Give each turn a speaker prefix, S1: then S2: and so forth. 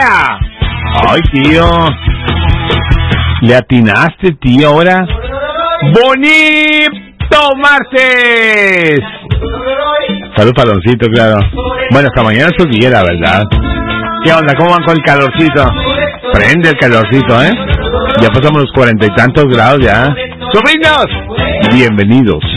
S1: ¡Yeah! Ay, tío. Le atinaste, tío, ahora. ¡Bonito martes! Salud, Paloncito, claro. Bueno, hasta mañana es día, la verdad. ¿Qué onda? ¿Cómo van con el calorcito? Prende el calorcito, ¿eh? Ya pasamos los 40 y tantos grados ya. ¡Sobrinos! Bienvenidos.